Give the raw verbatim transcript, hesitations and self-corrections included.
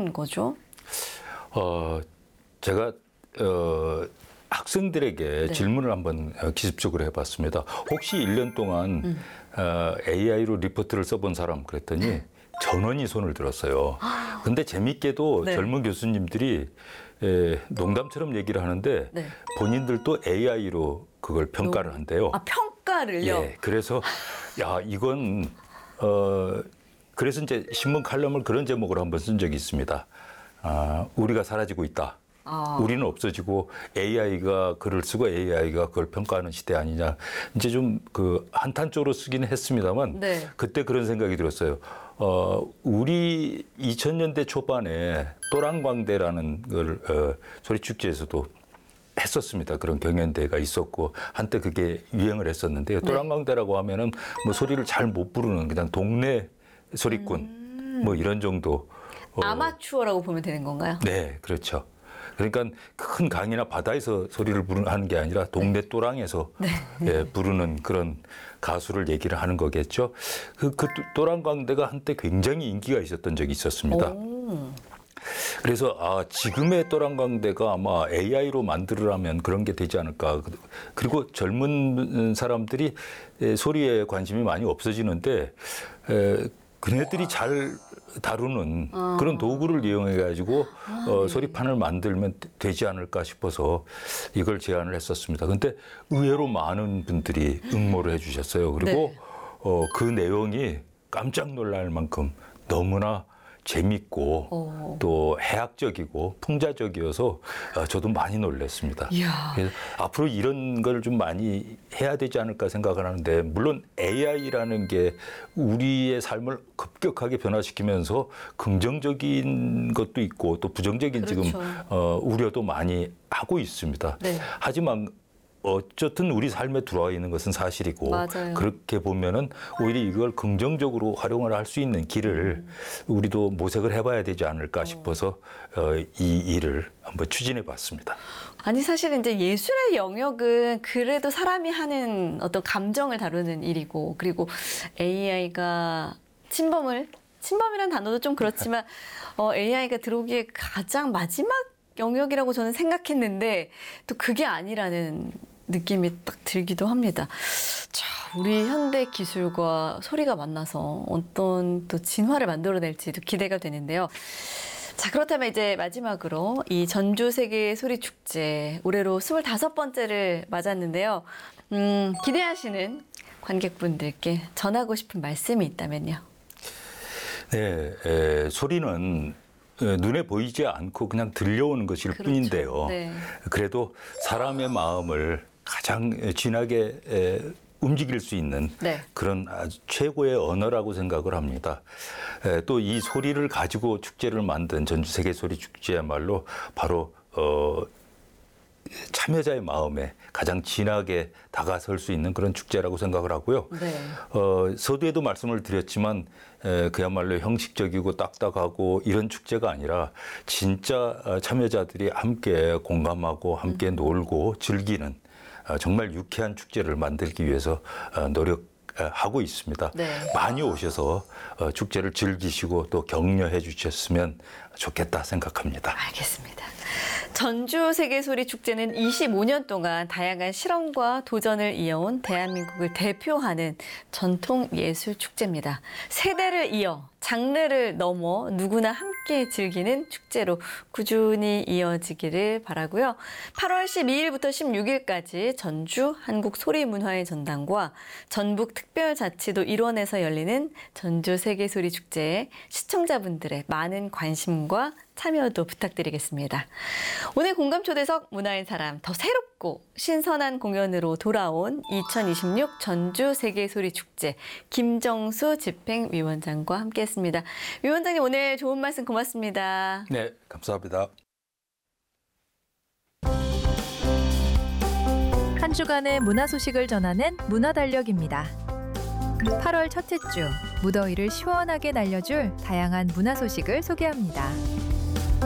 어떤 거죠? 어, 제가 어, 학생들에게 네. 질문을 한번 기습적으로 해봤습니다. 혹시 일 년 동안 음. 어, 에이아이로 리포트를 써본 사람 그랬더니 전원이 손을 들었어요. 근데 재밌게도 네. 젊은 교수님들이 에, 농담처럼 얘기를 하는데 네. 본인들도 에이아이로 그걸 평가를 한대요. 아, 평가를요? 예, 그래서 야 이건 어 그래서 이제 신문 칼럼을 그런 제목으로 한번 쓴 적이 있습니다. 아, 우리가 사라지고 있다. 아. 우리는 없어지고 에이아이가 글을 쓰고 에이아이가 그걸 평가하는 시대 아니냐. 이제 좀 그 한탄조로 쓰기는 했습니다만 네. 그때 그런 생각이 들었어요. 어, 우리 이천 년대 초반에 또랑광대라는 걸 어, 소리축제에서도 했었습니다. 그런 경연대회가 있었고 한때 그게 유행을 했었는데요. 네. 또랑광대라고 하면은 뭐 소리를 잘 못 부르는 그냥 동네 소리꾼 음. 뭐 이런 정도. 어, 아마추어라고 보면 되는 건가요? 네, 그렇죠. 그러니까 큰 강이나 바다에서 소리를 부르는 게 아니라 동네 또랑에서 네. 예, 부르는 그런 가수를 얘기를 하는 거겠죠. 그, 그 또랑광대가 한때 굉장히 인기가 있었던 적이 있었습니다. 오. 그래서 아 지금의 또랑광대가 아마 에이아이로 만들으라면 그런 게 되지 않을까. 그리고 젊은 사람들이 소리에 관심이 많이 없어지는데 에, 그네들이 잘 다루는 어. 그런 도구를 이용해 가지고 아, 어, 네. 소리판을 만들면 되지 않을까 싶어서 이걸 제안을 했었습니다. 근데 의외로 많은 분들이 응모를 해주셨어요. 그리고 네. 어, 그 내용이 깜짝 놀랄 만큼 너무나 재밌고 어. 또 해학적이고 풍자적이어서 어, 저도 많이 놀랐습니다. 이야. 그래서 앞으로 이런 걸 좀 많이 해야 되지 않을까 생각을 하는데 물론 에이아이라는 게 우리의 삶을 급격하게 변화시키면서 긍정적인 것도 있고 또 부정적인 그렇죠. 지금 어, 우려도 많이 하고 있습니다. 네. 하지만 어쨌든 우리 삶에 들어와 있는 것은 사실이고 맞아요. 그렇게 보면은 오히려 이걸 긍정적으로 활용을 할 수 있는 길을 음. 우리도 모색을 해봐야 되지 어. 않을까 싶어서 어, 이 일을 한번 추진해 봤습니다. 아니 사실은 이제 예술의 영역은 그래도 사람이 하는 어떤 감정을 다루는 일이고 그리고 에이아이가 침범을 침범이라는 단어도 좀 그렇지만 어, 에이아이가 들어오기에 가장 마지막 영역이라고 저는 생각했는데 또 그게 아니라는 느낌이 딱 들기도 합니다. 자, 우리 현대 기술과 소리가 만나서 어떤 또 진화를 만들어낼지도 기대가 되는데요. 자, 그렇다면 이제 마지막으로 이 전주 세계 소리 축제 올해로 스물다섯 번째를 맞았는데요. 음, 기대하시는 관객분들께 전하고 싶은 말씀이 있다면요. 네, 에, 소리는 에, 눈에 보이지 않고 그냥 들려오는 것일 그렇죠. 뿐인데요. 네. 그래도 사람의 마음을 가장 진하게 에, 움직일 수 있는 네. 그런 아주 최고의 언어라고 생각을 합니다. 또 이 소리를 가지고 축제를 만든 전주 세계 소리 축제야말로 바로 어, 참여자의 마음에 가장 진하게 다가설 수 있는 그런 축제라고 생각을 하고요. 네. 어, 서두에도 말씀을 드렸지만 에, 그야말로 형식적이고 딱딱하고 이런 축제가 아니라 진짜 참여자들이 함께 공감하고 함께 음. 놀고 즐기는 정말 유쾌한 축제를 만들기 위해서 노력하고 있습니다. 네. 많이 오셔서 축제를 즐기시고 또 격려해 주셨으면 좋겠다 생각합니다. 알겠습니다. 전주 세계소리 축제는 이십오 년 동안 다양한 실험과 도전을 이어온 대한민국을 대표하는 전통 예술 축제입니다. 세대를 이어 장르를 넘어 누구나 함께 즐기는 축제로 꾸준히 이어지기를 바라고요. 팔월 십이일부터 십육일까지 전주 한국소리문화의 전당과 전북특별자치도 일원에서 열리는 전주 세계소리 축제에 시청자분들의 많은 관심과 참여도 부탁드리겠습니다. 오늘 공감초대석 문화의 사람 더 새롭고 신선한 공연으로 돌아온 이천이십육 전주 세계소리 축제 김정수 집행위원장과 함께했습니다. 위원장님 오늘 좋은 말씀 고맙습니다. 네, 감사합니다. 한 주간의 문화 소식을 전하는 문화달력입니다. 팔월 첫째 주 무더위를 시원하게 날려줄 다양한 문화 소식을 소개합니다.